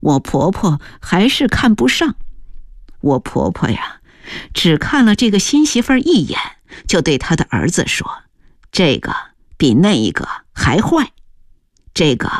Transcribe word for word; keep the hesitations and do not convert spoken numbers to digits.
我婆婆还是看不上。我婆婆呀，只看了这个新媳妇儿一眼，就对她的儿子说：这个比那一个还坏，这个